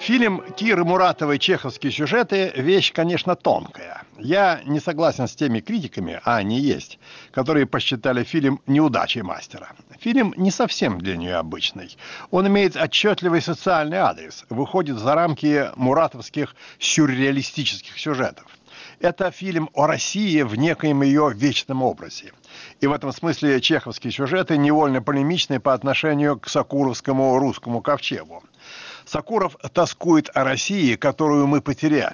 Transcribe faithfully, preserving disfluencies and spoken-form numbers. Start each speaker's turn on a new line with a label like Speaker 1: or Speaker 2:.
Speaker 1: Фильм Киры Муратовой «Чеховские сюжеты» – вещь, конечно, тонкая. Я не согласен с теми критиками, а они есть, которые посчитали фильм неудачей мастера. Фильм не совсем для нее обычный. Он имеет отчетливый социальный адрес, выходит за рамки муратовских сюрреалистических сюжетов. Это фильм о России в некоем ее вечном образе. И в этом смысле чеховские сюжеты невольно полемичны по отношению к сокуровскому русскому ковчегу. Сокуров тоскует о России, которую мы потеряли.